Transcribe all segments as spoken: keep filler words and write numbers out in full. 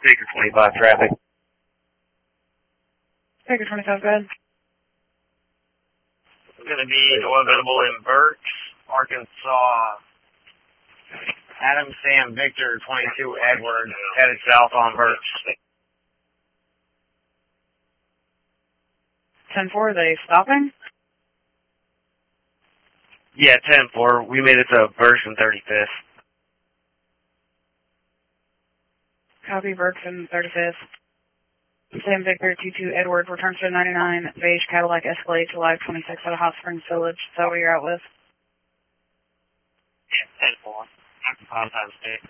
Baker twenty-five traffic. Baker twenty-five, go ahead. It's going to be oil available in Burks, Arkansas. Adam Sam Victor twenty-two Edward headed south on Burks. ten four, are they stopping? Yeah, ten four. We made it to Burks and thirty-fifth. Copy, Burks and thirty-fifth. Sam Victor two two Edward returns to ninety-nine beige Cadillac Escalade July twenty-sixth out of Hot Springs Village. Is that what you're out with? Yeah, ten four. Occupy time state.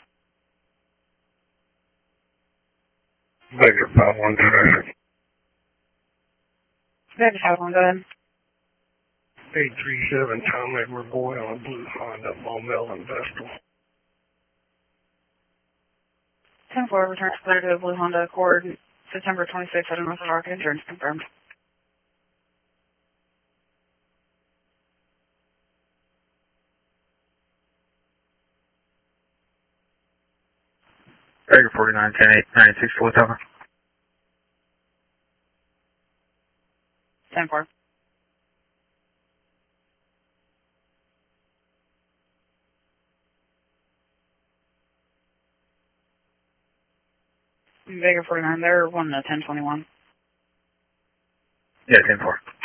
Baker five one traffic. Baker five one, go ahead. eight three seven Tom Edward Boy on a blue Honda Maumelle and Vestal. ten four returns clear to a blue Honda Accord September twenty-sixth out of North Park. Insurance confirmed. Baker forty-nine ten eight ninety-six Fort Tucker. ten four. Baker forty-nine, they're one to ten twenty-one. Yeah, ten four.